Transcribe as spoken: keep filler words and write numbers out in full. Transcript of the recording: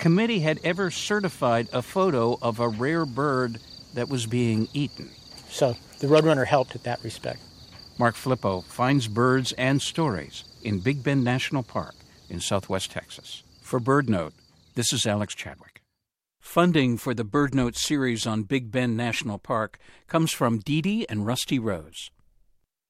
committee had ever certified a photo of a rare bird that was being eaten. So the Roadrunner helped at that respect. Mark Filippo finds birds and stories in Big Bend National Park in southwest Texas. For BirdNote, this is Alex Chadwick. Funding for the BirdNote series on Big Bend National Park comes from Dee Dee and Rusty Rose.